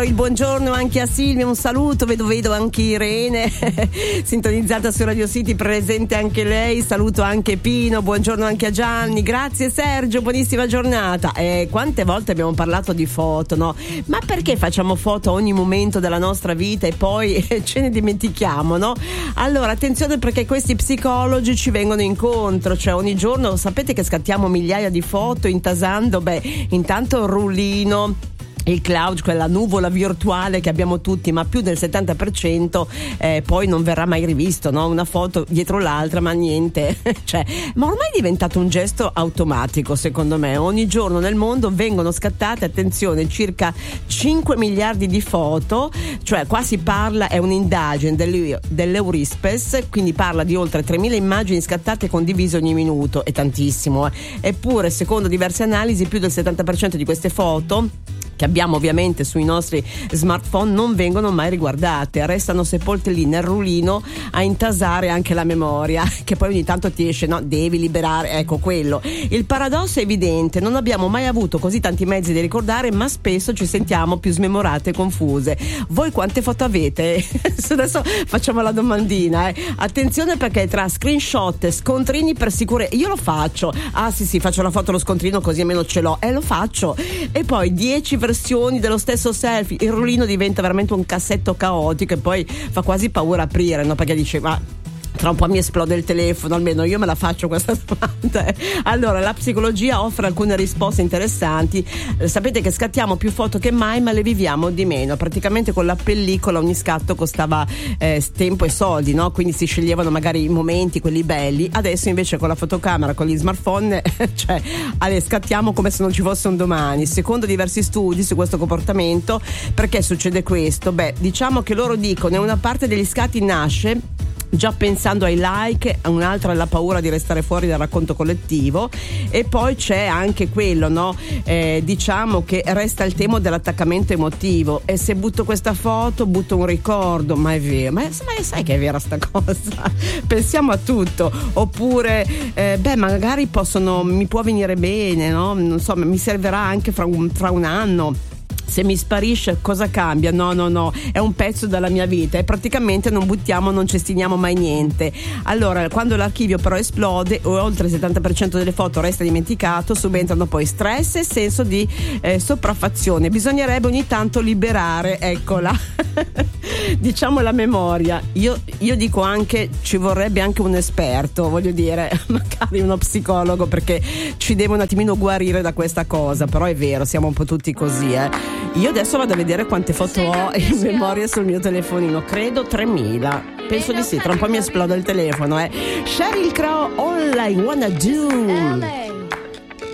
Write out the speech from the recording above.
il buongiorno anche a Silvia, un saluto, vedo anche Irene sintonizzata su Radio City, presente anche lei, saluto anche Pino, buongiorno anche a Gianni, grazie Sergio, buonissima giornata. Quante volte abbiamo parlato di foto, no? Ma perché facciamo foto a ogni momento della nostra vita e poi ce ne dimentichiamo, no? Allora attenzione, perché questi psicologi ci vengono incontro, cioè ogni giorno sapete che scattiamo migliaia di foto intasando, intanto il rullino, il cloud, quella nuvola virtuale che abbiamo tutti, ma più del 70% poi non verrà mai rivisto, no? Una foto dietro l'altra, ma niente ma ormai è diventato un gesto automatico, secondo me. Ogni giorno nel mondo vengono scattate, attenzione, circa 5 miliardi di foto, cioè qua si parla, è un'indagine dell'Eurispes, quindi parla di oltre 3.000 immagini scattate e condivise ogni minuto, è tantissimo. Eppure, secondo diverse analisi, più del 70% di queste foto che abbiamo ovviamente sui nostri smartphone non vengono mai riguardate, restano sepolte lì nel rullino a intasare anche la memoria, che poi ogni tanto ti esce, no, devi liberare, ecco quello. Il paradosso è evidente, non abbiamo mai avuto così tanti mezzi di ricordare, ma spesso ci sentiamo più smemorate e confuse. Voi quante foto avete? Adesso facciamo la domandina, attenzione, perché tra screenshot e scontrini per sicurezza, io lo faccio, sì, faccio la foto, lo scontrino così almeno ce l'ho, lo faccio, e poi 10 versioni dello stesso selfie, il rullino diventa veramente un cassetto caotico e poi fa quasi paura aprire, no? Perché dice, ma tra un po' mi esplode il telefono, almeno io me la faccio questa domanda. Allora, la psicologia offre alcune risposte interessanti. Sapete che scattiamo più foto che mai, ma le viviamo di meno. Praticamente con la pellicola ogni scatto costava tempo e soldi, no? Quindi si sceglievano magari i momenti, quelli belli. Adesso invece con la fotocamera, con gli smartphone, scattiamo come se non ci fosse un domani. Secondo diversi studi su questo comportamento, perché succede questo? Diciamo che loro dicono, una parte degli scatti nasce già pensando ai like, un'altra è la paura di restare fuori dal racconto collettivo, e poi c'è anche quello, no? Diciamo che resta il tema dell'attaccamento emotivo, e se butto questa foto butto un ricordo, ma è vero, ma sai che è vera sta cosa? Pensiamo a tutto. Oppure magari mi può venire bene, no? Non so, mi servirà anche fra un anno. Se mi sparisce cosa cambia? No, è un pezzo della mia vita e praticamente non cestiniamo mai niente. Allora, quando l'archivio però esplode o oltre il 70% delle foto resta dimenticato, subentrano poi stress e senso di sopraffazione. Bisognerebbe ogni tanto liberare, eccola, diciamo, la memoria. Io dico anche, ci vorrebbe anche un esperto, voglio dire, magari uno psicologo, perché ci deve un attimino guarire da questa cosa. Però è vero, siamo un po' tutti così, Io adesso vado a vedere quante foto ho in memoria sul mio telefonino, credo 3.000, penso di sì, tra un po' mi esplode il telefono. Sheryl Crow, All I Wanna Do.